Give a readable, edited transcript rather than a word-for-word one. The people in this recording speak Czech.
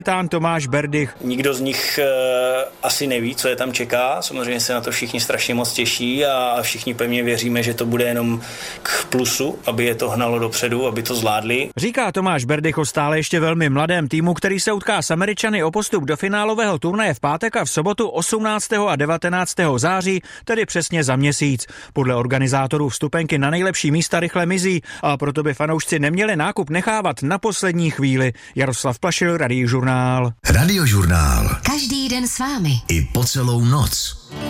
kapitán Tomáš Berdych. Nikdo z nich asi neví, co je tam čeká. Samozřejmě se na to všichni strašně moc těší a všichni pevně věříme, že to bude jenom k plusu, aby je to hnalo dopředu, aby to zvládli. Říká Tomáš Berdych o stále ještě velmi mladém týmu, který se utká s Američany o postup do finálového turnaje v pátek a v sobotu 18. a 19. září, tedy přesně za měsíc. Podle organizátorů vstupenky na nejlepší místa rychle mizí a proto by fanoušci neměli nákup nechávat na poslední chvíli. Jaroslav Plašil, Radiožurnál. Radiožurnál. Každý den s vámi. I po celou noc.